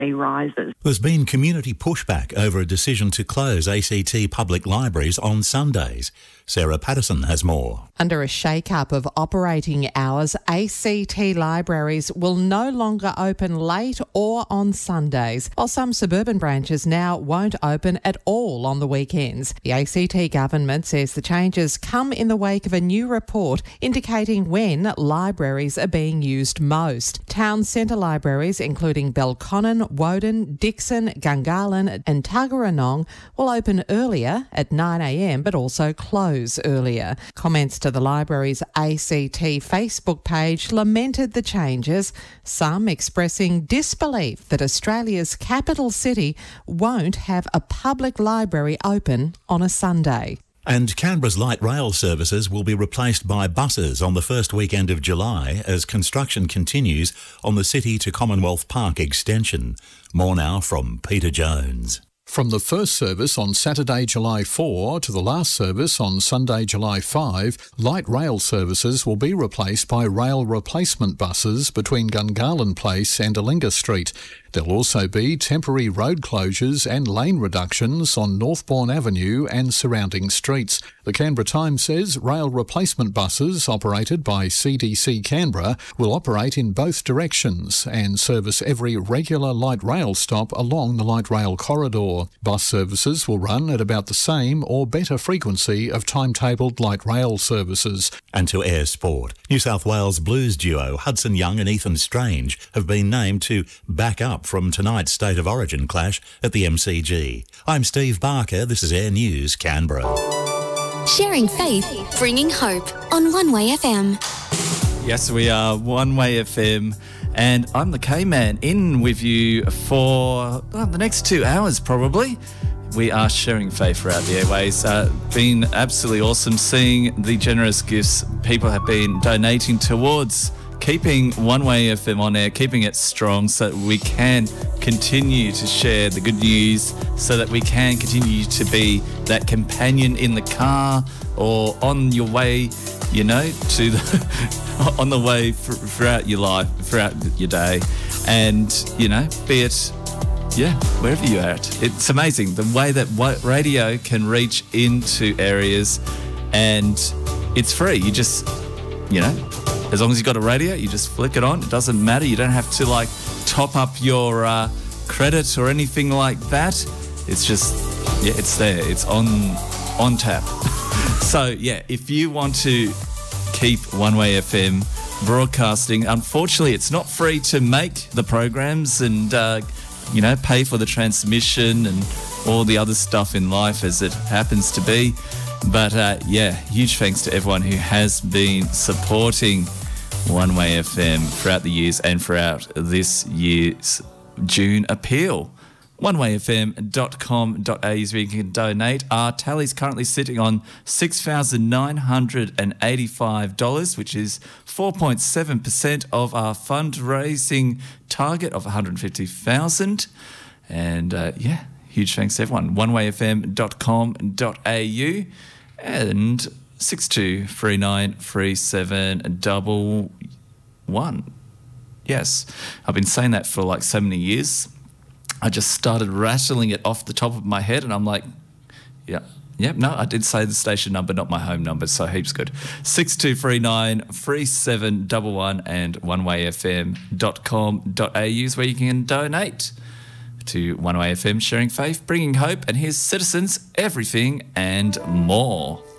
rises. There's been community pushback over a decision to close ACT public libraries on Sundays. Sarah Patterson has more. Under a shake-up of operating hours, ACT libraries will no longer open late or on Sundays, while some suburban branches now won't open at all on the weekends. The ACT government says the changes come in the wake of a new report indicating when libraries are being used most. Town centre libraries, including Belconnen, Woden, Dixon, Gungahlin and Tuggeranong, will open earlier at 9 a.m, but also close earlier. Comments to the library's ACT Facebook page lamented the changes, some expressing disbelief that Australia's capital city won't have a public library open on a Sunday. And Canberra's light rail services will be replaced by buses on the first weekend of July as construction continues on the City to Commonwealth Park extension. More now from Peter Jones. From the first service on Saturday, July 4 to the last service on Sunday, July 5, light rail services will be replaced by rail replacement buses between Gungahlin Place and Alinga Street. There'll also be temporary road closures and lane reductions on Northbourne Avenue and surrounding streets. The Canberra Times says rail replacement buses operated by CDC Canberra will operate in both directions and service every regular light rail stop along the light rail corridor. Bus services will run at about the same or better frequency of timetabled light rail services. And to Air Sport, New South Wales blues duo Hudson Young and Ethan Strange have been named to back up from tonight's State of Origin clash at the MCG. I'm Steve Barker, this is Air News Canberra. Sharing faith, bringing hope on One Way FM. Yes, we are One Way FM, and I'm the K-Man in with you for the next 2 hours probably. We are sharing faith throughout the airways. Been absolutely awesome seeing the generous gifts people have been donating towards keeping One Way FM on air, keeping it strong so that we can continue to share the good news, so that we can continue to be that companion in the car or on your way, you know, to the, on the way throughout your life, throughout your day. And, you know, be it, yeah, wherever you're at. It's amazing the way that radio can reach into areas, and it's free. You just, you know, as long as you've got a radio, you just flick it on. It doesn't matter. You don't have to like top up your credit or anything like that. It's just, yeah, it's there. It's on tap. So yeah, if you want to keep One Way FM broadcasting, unfortunately, it's not free to make the programs and you know, pay for the transmission and all the other stuff in life as it happens to be. But yeah, huge thanks to everyone who has been supporting One Way FM throughout the years and throughout this year's June appeal. onewayfm.com.au is where you can donate. Our tally's currently sitting on $6,985, which is 4.7% of our fundraising target of $150,000. And yeah, huge thanks to everyone. onewayfm.com.au and 62393711. Yes, I've been saying that for like so many years. I just started rattling it off the top of my head, and I'm like, yeah, no, I did say the station number, not my home number, so heaps good. 62393711 and onewayfm.com.au is where you can donate to One Way FM, sharing faith, bringing hope, and here's Citizens, Everything and More.